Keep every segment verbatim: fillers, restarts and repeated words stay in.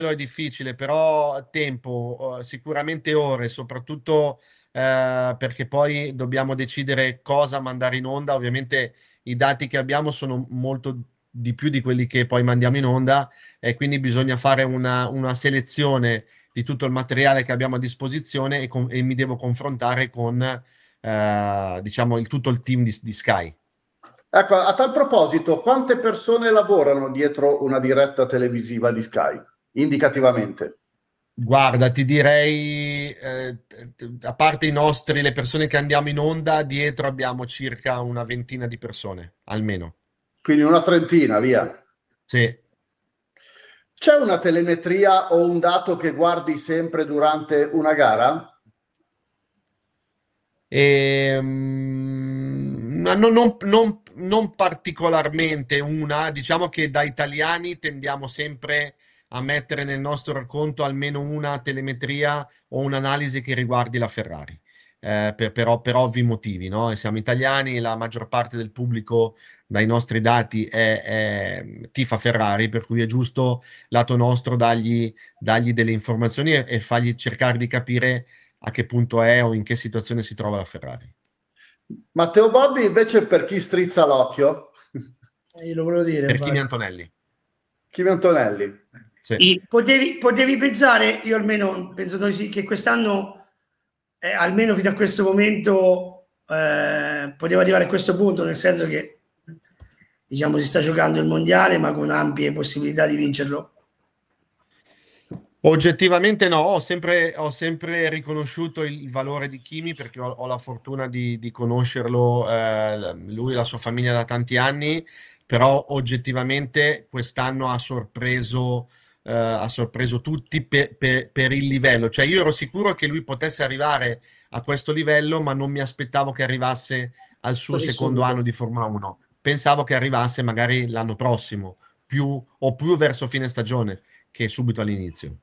è difficile, però tempo, eh, sicuramente ore, soprattutto eh, perché poi dobbiamo decidere cosa mandare in onda. Ovviamente i dati che abbiamo sono molto di più di quelli che poi mandiamo in onda e quindi bisogna fare una, una selezione di tutto il materiale che abbiamo a disposizione e, con- e mi devo confrontare con eh, diciamo il, tutto il team di, di Sky. Ecco, a tal proposito, quante persone lavorano dietro una diretta televisiva di Sky? Indicativamente. Guarda, ti direi, eh, t- a parte i nostri, le persone che andiamo in onda, dietro abbiamo circa una ventina di persone, almeno. Quindi una trentina, via. Sì. C'è una telemetria o un dato che guardi sempre durante una gara? E, mm, ma non, non- non- non particolarmente una, diciamo che da italiani tendiamo sempre a mettere nel nostro racconto almeno una telemetria o un'analisi che riguardi la Ferrari. Eh, per, per- per ovvi motivi, no? E siamo italiani e la maggior parte del pubblico, dai nostri dati, è, è- tifa Ferrari, per cui è giusto, lato nostro, dargli, dargli delle informazioni e, e fargli cercare di capire a che punto è o in che situazione si trova la Ferrari. Matteo Bobbi invece per chi strizza l'occhio? Eh, io lo volevo dire, Per Kimi infatti. Antonelli. Kimi Antonelli. Sì. I- potevi, potevi pensare, io almeno penso noi sì, che quest'anno, eh, almeno fino a questo momento, eh, poteva arrivare a questo punto, nel senso che diciamo si sta giocando il mondiale, ma con ampie possibilità di vincerlo. Oggettivamente no, ho sempre, ho sempre riconosciuto il, il valore di Kimi perché ho, ho la fortuna di, di conoscerlo, eh, lui e la sua famiglia da tanti anni, però oggettivamente quest'anno ha sorpreso, eh, ha sorpreso tutti per, per- per il livello. Cioè io ero sicuro che lui potesse arrivare a questo livello, ma non mi aspettavo che arrivasse al suo Così secondo anno subito. di Formula uno. Pensavo che arrivasse magari l'anno prossimo, più, o più verso fine stagione che subito all'inizio.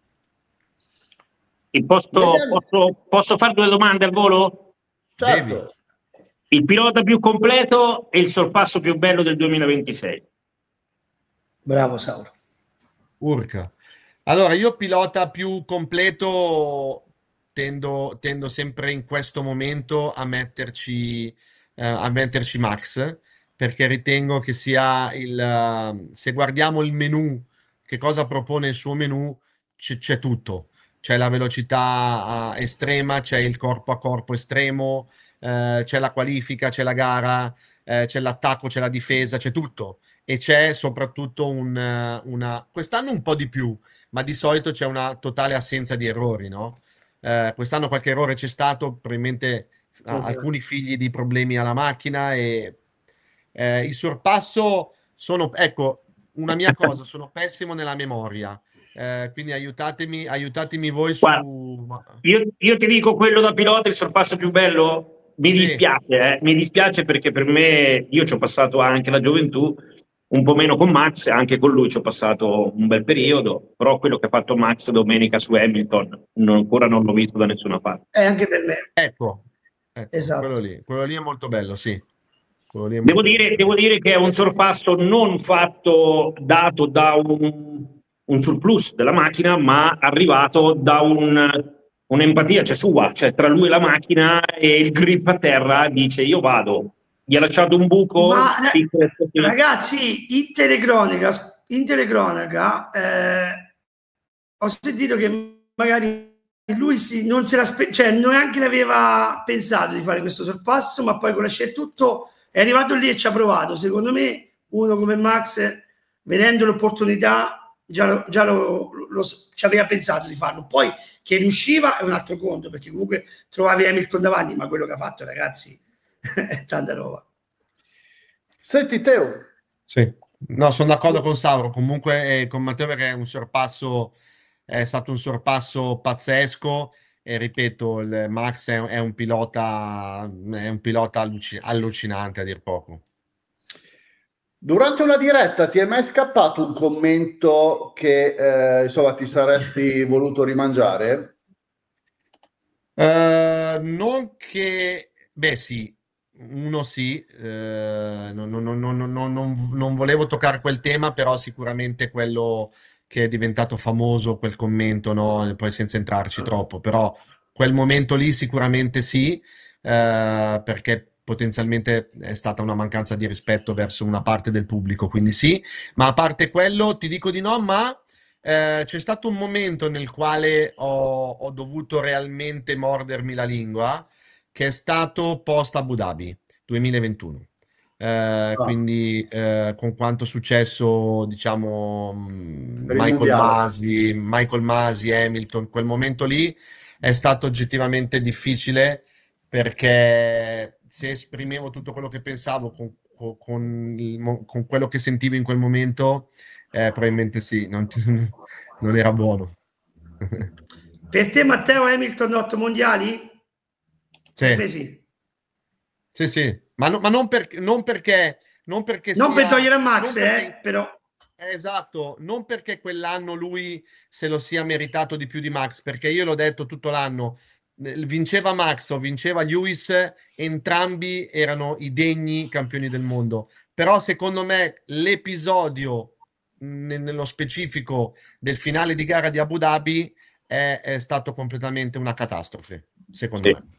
E Negli posso, anni... posso, posso fare due domande al volo? Devi. Certo. Il pilota più completo e il sorpasso più bello del duemilaventisei. Bravo Sauro. Urca. Allora, io pilota più completo tendo, tendo sempre in questo momento a metterci, eh, a metterci Max, perché ritengo che sia il... eh, se guardiamo il menu, che cosa propone il suo menu, c'è c'è tutto. C'è la velocità eh, estrema, c'è il corpo a corpo estremo, eh, c'è la qualifica, c'è la gara, eh, c'è l'attacco, c'è la difesa, c'è tutto e c'è soprattutto un, eh, una... Quest'anno un po' di più, ma di solito c'è una totale assenza di errori, no? Eh, quest'anno qualche errore c'è stato, probabilmente ah, Sì, sì. alcuni figli di problemi alla macchina e eh, il sorpasso sono, ecco, una mia cosa, sono pessimo nella memoria, eh, quindi aiutatemi, aiutatemi voi Guarda, su... io, io ti dico quello da pilota, il sorpasso più bello, mi Sì, dispiace, eh, mi dispiace perché per me, io ci ho passato anche la gioventù, un po' meno con Max, anche con lui ci ho passato un bel periodo, però quello che ha fatto Max domenica su Hamilton non- ancora non l'ho visto da nessuna parte. E anche per me. ecco, ecco, quello Esatto. lì, quello lì è molto bello, sì, quello lì è Devo molto dire, bello, devo sì. dire che è un sorpasso non fatto, dato da un, un surplus della macchina, ma arrivato da un- un'empatia, cioè sua, cioè tra lui e la macchina e il grip a terra dice io vado. Gli ha lasciato un buco, Ma eh, piccolo così. ragazzi, in telecronaca, in telecronaca eh, ho sentito che magari lui si, non se l'aspe- cioè neanche l'aveva pensato di fare questo sorpasso, ma poi con la scelta tutto è arrivato lì e ci ha provato. Secondo me, uno come Max, vedendo l'opportunità, già, lo, già lo, lo- ci aveva pensato di farlo. Poi che riusciva è un altro conto, perché comunque trovavi Hamilton davanti, ma quello che ha fatto, ragazzi, è tanta roba. Senti Teo, Sì, no, sono d'accordo con Sauro, comunque eh, con Matteo perché è un sorpasso, è stato un sorpasso pazzesco e ripeto, il Max è, è un pilota, è un pilota alluci- allucinante a dir poco. durante una diretta ti è mai scappato un commento che eh, insomma ti saresti voluto rimangiare? Eh, non che, beh sì, uno sì, eh, non, non- non- non- non- non- non volevo toccare quel tema, però sicuramente quello che è diventato famoso quel commento, no? Poi senza entrarci troppo, però quel momento lì sicuramente sì, eh, perché potenzialmente è stata una mancanza di rispetto verso una parte del pubblico, quindi sì, ma a parte quello ti dico di no, ma eh, c'è stato un momento nel quale ho, ho dovuto realmente mordermi la lingua, che è stato post Abu Dhabi duemilaventuno. Eh, Ah, quindi eh, con quanto successo, diciamo, mh, per il Michael mondiale. Masi, Michael Masi, Hamilton, quel momento lì è stato oggettivamente difficile perché se esprimevo tutto quello che pensavo con, con- con il mo- con quello che sentivo in quel momento, eh, probabilmente sì, non, non era buono. Per te, Matteo, Hamilton otto mondiali? Per Sì, me sì. sì, sì, ma, no- ma non, per- non perché, non perché Non per sia, togliere a non Max, perché eh, però. Eh, esatto, non perché quell'anno lui se lo sia meritato di più di Max, perché io l'ho detto tutto l'anno, eh, vinceva Max o vinceva Lewis, entrambi erano i degni campioni del mondo. Però secondo me l'episodio, mh, nello specifico del finale di gara di Abu Dhabi, è, è stato completamente una catastrofe, secondo Sì. me.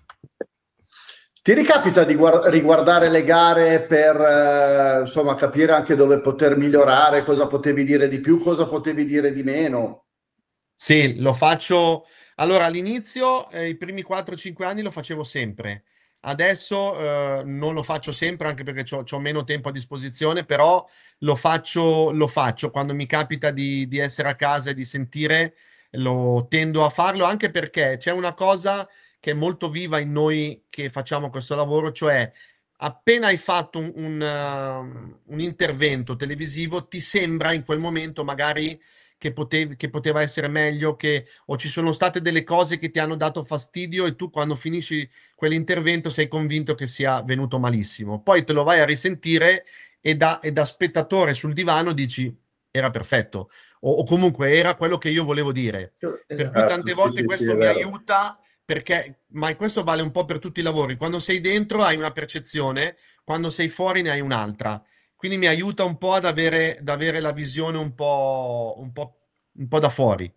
Ti ricapita di guar- riguardare le gare per eh, insomma capire anche dove poter migliorare, cosa potevi dire di più, cosa potevi dire di meno? Sì, lo faccio. Allora, all'inizio, eh, i primi quattro cinque anni lo facevo sempre. Adesso eh, non lo faccio sempre anche perché ho meno tempo a disposizione, però lo faccio, lo faccio quando mi capita di, di essere a casa e di sentire, lo tendo a farlo anche perché c'è una cosa che è molto viva in noi che facciamo questo lavoro, cioè appena hai fatto un, un, uh, un intervento televisivo, ti sembra in quel momento magari che, potev- che poteva essere meglio, che, o ci sono state delle cose che ti hanno dato fastidio e tu quando finisci quell'intervento sei convinto che sia venuto malissimo. Poi te lo vai a risentire e da, e da spettatore sul divano dici era perfetto o, o comunque era quello che io volevo dire. Per cui Certo, tante sì, volte sì, sì, questo è mi vero. aiuta perché, ma questo vale un po' per tutti i lavori. Quando sei dentro hai una percezione, quando sei fuori ne hai un'altra. Quindi mi aiuta un po' ad avere, ad avere la visione un po', un po', un po' da fuori.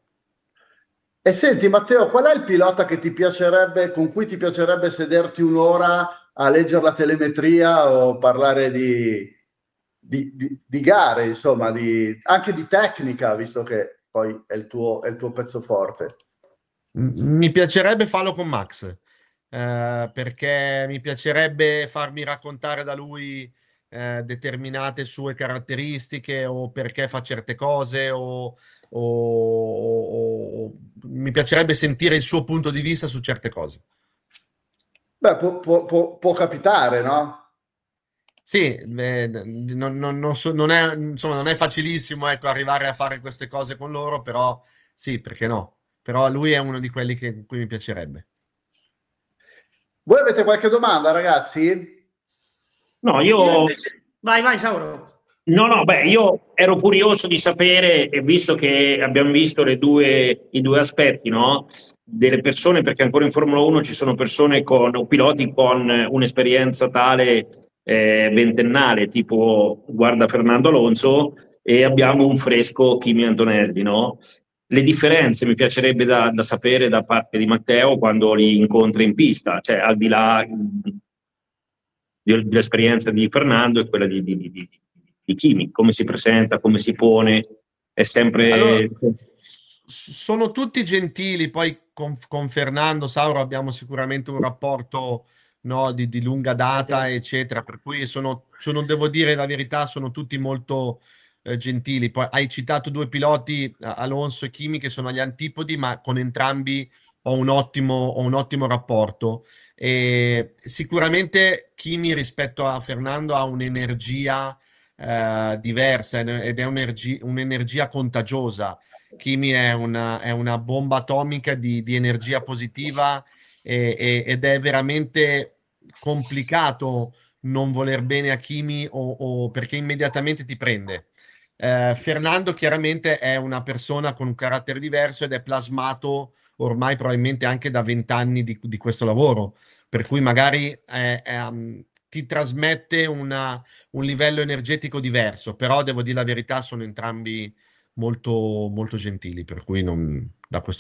E senti Matteo, qual è il pilota che ti piacerebbe, con cui ti piacerebbe sederti un'ora a leggere la telemetria o parlare di, di- di- di gare, insomma, di- anche di tecnica, visto che poi è il tuo, è il tuo pezzo forte? M- Mi piacerebbe farlo con Max, eh, perché mi piacerebbe farmi raccontare da lui, eh, determinate sue caratteristiche o perché fa certe cose o, o- o- o- mi piacerebbe sentire il suo punto di vista su certe cose. Beh, può, può- può- può capitare, no? Sì, beh, non, non- non so- non è, insomma, non è facilissimo, ecco, arrivare a fare queste cose con loro, però sì, perché no? Però lui è uno di quelli che cui mi piacerebbe. Voi avete qualche domanda, ragazzi? No, Io io invece... Vai, vai, Sauro. No, no, beh, io ero curioso di sapere, e visto che abbiamo visto le due, i due aspetti, no? Delle persone, perché ancora in Formula uno ci sono persone con, o piloti con un'esperienza tale eh, ventennale, tipo guarda Fernando Alonso, e abbiamo un fresco Kimi Antonelli, no? Le differenze mi piacerebbe da, da sapere da parte di Matteo quando li incontra in pista, cioè al di là di- dell'esperienza di Fernando e quella di, di, di, di, di Kimi, come si presenta, come si pone, è Allora, sempre... s- sono tutti gentili, poi con, con Fernando Sauro abbiamo sicuramente un rapporto, no, di, di lunga data, eccetera, per cui sono, sono- devo dire la verità, sono tutti molto eh, gentili. Poi hai citato due piloti, eh, Alonso e Kimi, che sono agli antipodi, ma con entrambi ho un ottimo, ho un ottimo rapporto. E sicuramente Kimi rispetto a Fernando ha un'energia eh, diversa ed è un'energi- un'energia contagiosa. Kimi è una, è una bomba atomica di, di energia positiva e- e- ed è veramente complicato non voler bene a Kimi o, o perché immediatamente ti prende. Eh, Fernando chiaramente è una persona con un carattere diverso ed è plasmato ormai probabilmente anche da vent'anni di, di questo lavoro, per cui magari eh, è, um, ti trasmette una, un livello energetico diverso, però devo dire la verità, sono entrambi molto, molto gentili, per cui non, da questo